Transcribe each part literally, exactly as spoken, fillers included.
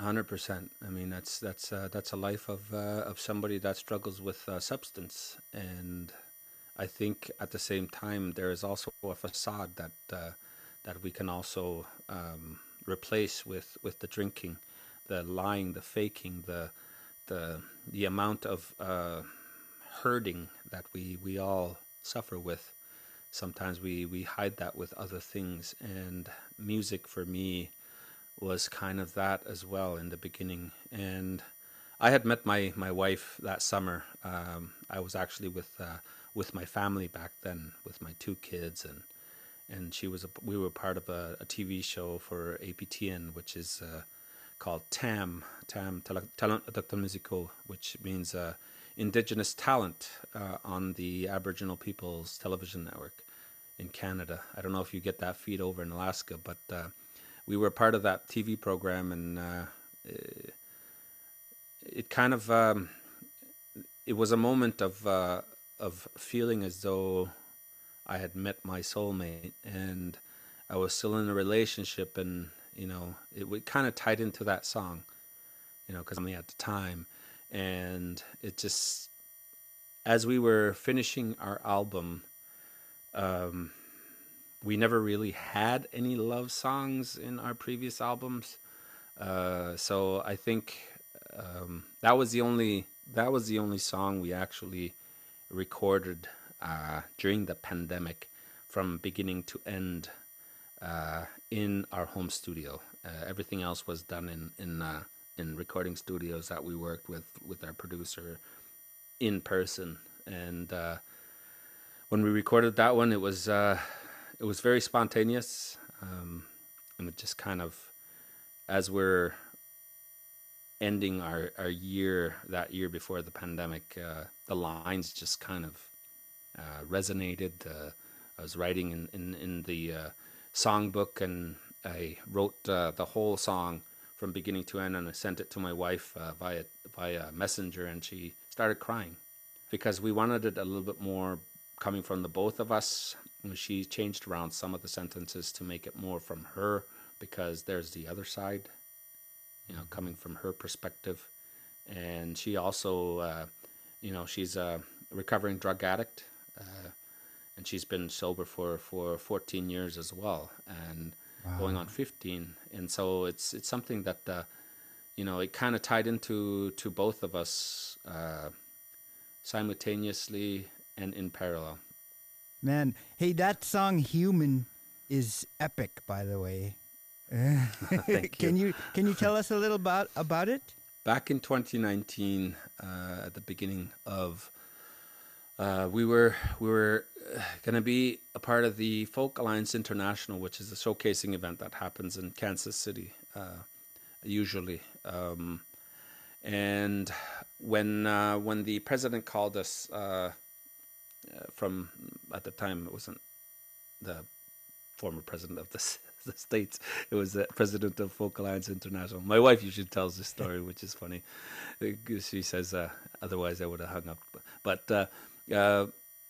Hundred percent. I mean, that's that's uh, that's a life of uh, of somebody that struggles with uh, substance, and I think at the same time there is also a facade that uh, that we can also um, replace with with the drinking, the lying, the faking, the the the amount of uh, hurting that we we all suffer with. Sometimes we we hide that with other things, and music for me was kind of that as well in the beginning. And I had met my my wife that summer. Um, I was actually with uh, with my family back then, with my two kids, and and she was a, we were part of a, a T V show for A P T N, which is uh, called TAM, TAM Talent Adapta Musico, which means uh, Indigenous Talent uh, on the Aboriginal People's Television Network in Canada. I don't know if you get that feed over in Alaska, but uh, we were part of that T V program, and uh, it, it kind of um, it was a moment of uh, of feeling as though I had met my soulmate, and I was still in a relationship, and you know, it, it kind of tied into that song, you know, because I'm at the time, and it just as we were finishing our album, um, we never really had any love songs in our previous albums, uh, so I think um, that was the only that was the only song we actually recorded uh, during the pandemic from beginning to end uh, in our home studio. Uh, everything else was done in in uh, in recording studios that we worked with with our producer in person. And uh, when we recorded that one, it was uh, it was very spontaneous, um, and it just kind of as we're ending our, our year that year before the pandemic, uh, the lines just kind of uh, resonated. Uh, I was writing in in, in the uh, songbook, and I wrote uh, the whole song from beginning to end, and I sent it to my wife uh, via via messenger, and she started crying because we wanted it a little bit more coming from the both of us. She changed around some of the sentences to make it more from her, because there's the other side, you know, coming from her perspective. And she also, uh, you know, she's a recovering drug addict, uh, and she's been sober for, for fourteen years as well, and going Wow. on fifteen. And so it's it's something that, uh, you know, it kind of tied into to both of us uh, simultaneously and in parallel. Man, hey, that song "Human" is epic, by the way. Thank you. can you can you tell us a little about about it? Back in twenty nineteen, uh, at the beginning of Uh, we were we were going to be a part of the Folk Alliance International, which is a showcasing event that happens in Kansas City, uh, usually. Um, and when uh, when the president called us uh, from at the time, it wasn't the former president of the the states. It was the president of Folk Alliance International. My wife usually tells this story, which is funny. She says, uh, "Otherwise, I would have hung up." But uh, uh,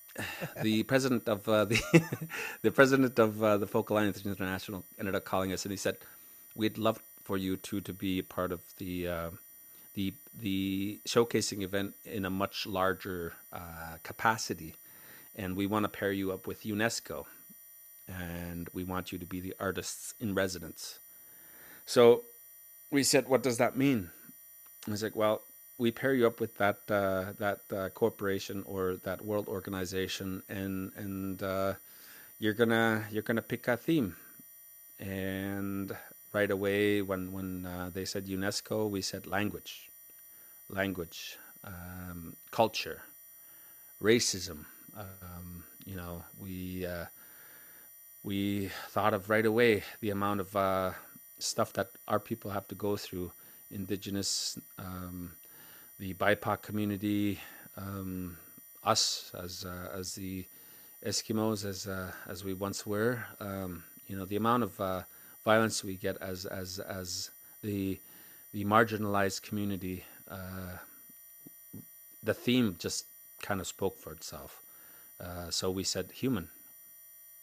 the president of uh, the the president of uh, the Folk Alliance International ended up calling us, and he said, "We'd love for you two to be part of the uh, the the showcasing event in a much larger uh, capacity, and we want to pair you up with UNESCO, and we want you to be the artists in residence." So we said, "What does that mean?" I was like, "Well, we pair you up with that uh, that uh, corporation or that world organization, and and uh, you're gonna you're gonna pick a theme." And right away, when when uh, they said UNESCO, we said language, language, um, culture, racism. Um, you know, we uh, we thought of right away the amount of uh, stuff that our people have to go through, indigenous, um, the B I P O C community, um, us as uh, as the Eskimos, as uh, as we once were. Um, you know, the amount of uh, violence we get as as as the the marginalized community. Uh, the theme just kind of spoke for itself. Uh, so we said human,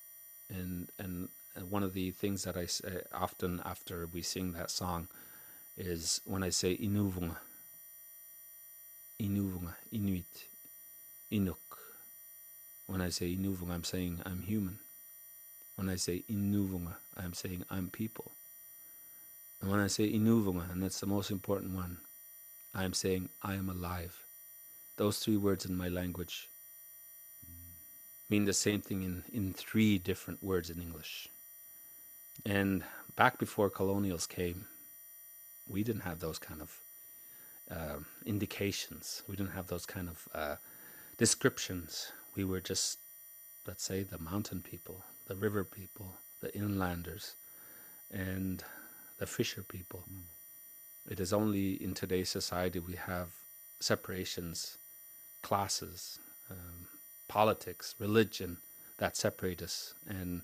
and and one of the things that I say often after we sing that song is when I say Inuvunga, Inuvunga, Inuit, Inuk. When I say Inuvunga, I'm saying I'm human. When I say Inuvunga, I'm saying I'm people. And when I say Inuvunga, and that's the most important one, I'm saying I am alive. Those three words in my language mean the same thing in, in three different words in English. And back before colonials came, we didn't have those kind of uh, indications. We didn't have those kind of uh, descriptions. We were just, let's say, the mountain people, the river people, the inlanders, and the fisher people. Mm. It is only in today's society we have separations, classes, um, politics, religion that separate us. And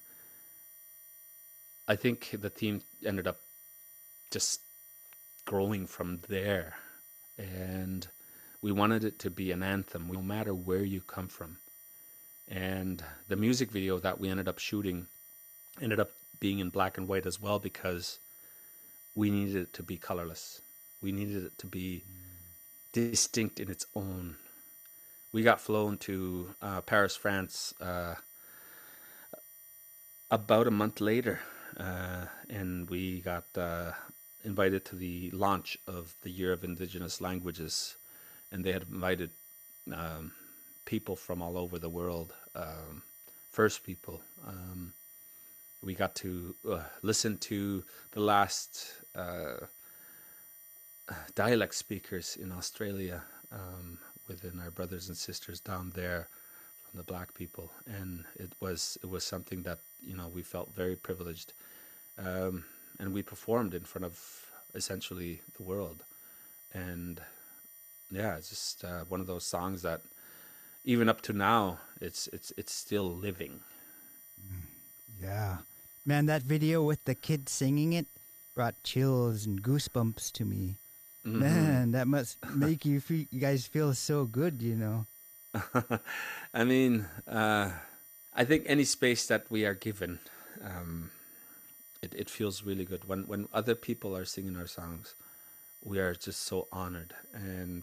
I think the theme ended up just growing from there. And we wanted it to be an anthem, no matter where you come from. And the music video that we ended up shooting ended up being in black and white as well, because we needed it to be colorless. We needed it to be distinct in its own. We got flown to uh, Paris, France, uh, about a month later, uh, and we got uh, invited to the launch of the Year of Indigenous Languages, and they had invited um, people from all over the world, um, First People. Um, we got to uh, listen to the last uh, dialect speakers in Australia, um, within our brothers and sisters down there from the Black people, and it was it was something that, you know, we felt very privileged, um, and we performed in front of essentially the world. And yeah, it's just uh, one of those songs that even up to now, it's it's it's still living. Yeah, man, that video with the kid singing it brought chills and goosebumps to me. Mm-hmm. Man, that must make you feel, you guys feel so good, you know. I mean, uh, I think any space that we are given, um, it it feels really good. When when other people are singing our songs, we are just so honored. And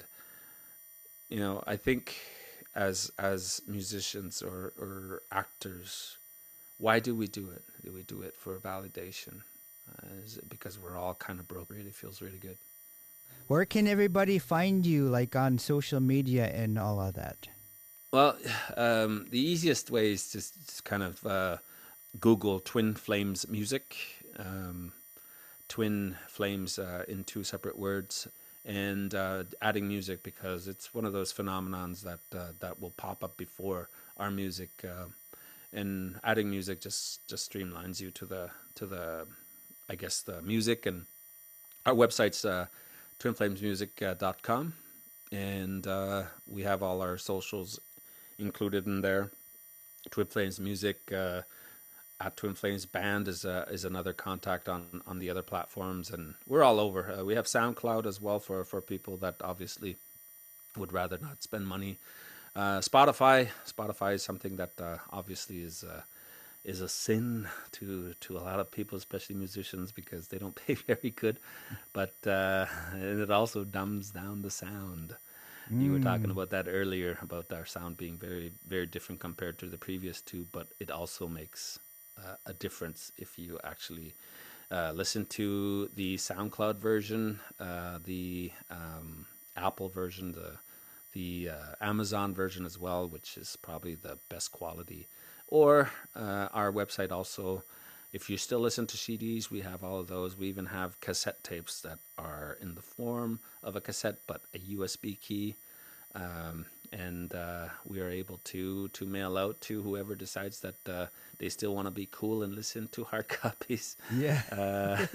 you know, I think as as musicians or or actors, why do we do it? Do we do it for validation? Uh, is it because we're all kind of broke? It really feels really good. Where can everybody find you, like on social media and all of that? Well, um, the easiest way is just, just kind of uh, Google Twin Flames Music, um, Twin Flames uh, in two separate words, and uh, adding music, because it's one of those phenomenons that uh, that will pop up before our music, uh, and adding music just, just streamlines you to the to the, I guess, the music. And our website's uh, twin flames music dot com, and uh, we have all our socials included in there. Twin Flames Music, uh, at Twin Flames Band is uh, is another contact on, on the other platforms, and we're all over. Uh, we have SoundCloud as well for, for people that obviously would rather not spend money. Uh, Spotify, Spotify is something that uh, obviously is uh, is a sin to to a lot of people, especially musicians, because they don't pay very good. But uh, and it also dumbs down the sound. Mm. You were talking about that earlier, about our sound being very, very different compared to the previous two, but it also makes uh, a difference if you actually uh, listen to the SoundCloud version, uh, the um, Apple version, the the uh, Amazon version as well, which is probably the best quality. Or uh, our website also, if you still listen to C Ds, we have all of those. We even have cassette tapes that are in the form of a cassette, but a U S B key. Um, and uh, we are able to to mail out to whoever decides that uh, they still want to be cool and listen to hard copies. Yeah. Uh,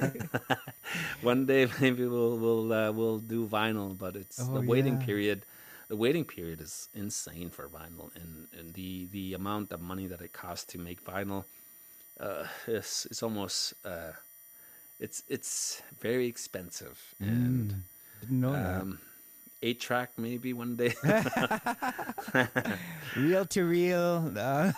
one day maybe we'll we'll uh, we'll do vinyl, but it's oh, the waiting yeah. period. The waiting period is insane for vinyl, and, and the, the amount of money that it costs to make vinyl, uh, it's, it's almost uh, it's it's very expensive. Mm, and didn't know um, eight track maybe one day. Reel to reel. Uh,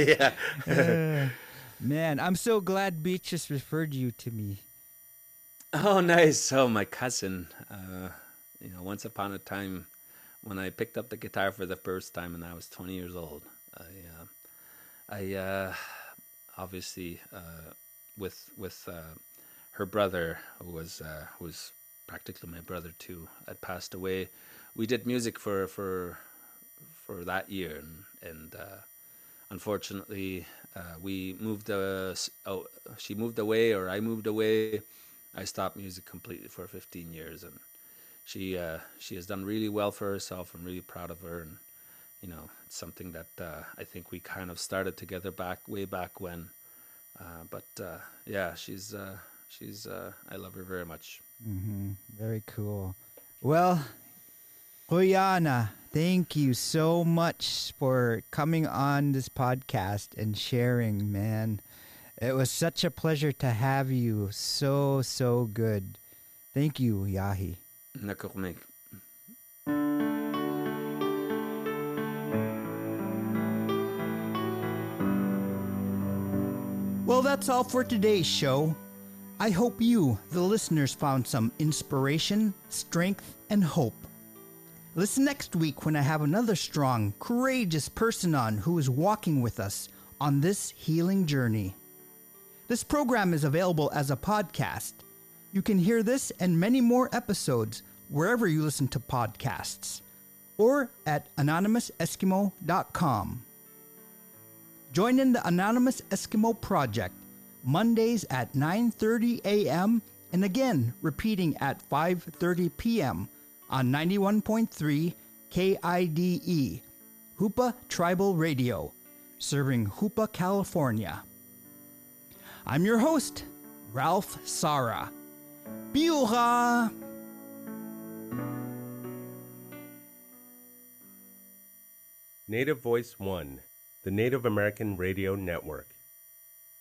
yeah. uh, man, I'm so glad Beatrice referred you to me. Oh, nice. Oh, my cousin. Uh, you know, once upon a time, when I picked up the guitar for the first time, and I was twenty years old, I, uh, I uh, obviously uh, with with uh, her brother, who was uh, who was practically my brother too, had passed away. We did music for for for that year, and and uh, unfortunately, uh, we moved. Uh, oh, she moved away, or I moved away. I stopped music completely for fifteen years, and she uh, she has done really well for herself. I'm really proud of her, and you know, it's something that uh, I think we kind of started together back way back when. Uh, but uh, yeah, she's uh, she's uh, I love her very much. Mm-hmm. Very cool. Well, Kuya, thank you so much for coming on this podcast and sharing, man. It was such a pleasure to have you. So, so good. Thank you, Yahi. Nakurmek. Well, that's all for today's show. I hope you, the listeners, found some inspiration, strength, and hope. Listen next week when I have another strong, courageous person on who is walking with us on this healing journey. This program is available as a podcast. You can hear this and many more episodes wherever you listen to podcasts or at anonymous eskimo dot com. Join in the Anonymous Eskimo Project Mondays at nine thirty a.m. and again repeating at five thirty p.m. on ninety-one point three K I D E, Hoopa Tribal Radio, serving Hoopa, California. I'm your host, Ralph Sara. Biuha! Native Voice One, the Native American Radio Network.